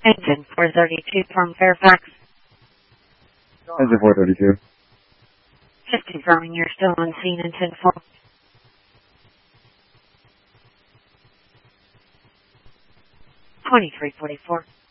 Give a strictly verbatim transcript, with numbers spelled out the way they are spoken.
Engine four thirty-two from Fairfax. Engine four thirty-two. Just confirming you're still on scene in ten four. twenty-three forty-four.